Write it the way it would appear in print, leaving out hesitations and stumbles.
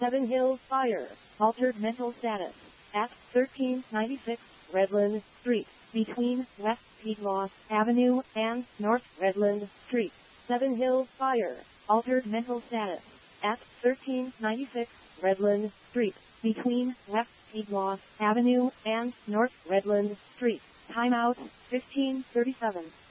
Seven Hills Fire, altered mental status, at 1396 Redland Street, between West Pegloss Avenue and North Redland Street. Seven Hills Fire, altered mental status, at 1396 Redland Street, between West Pegloss Avenue and North Redland Street. Timeout, 1537.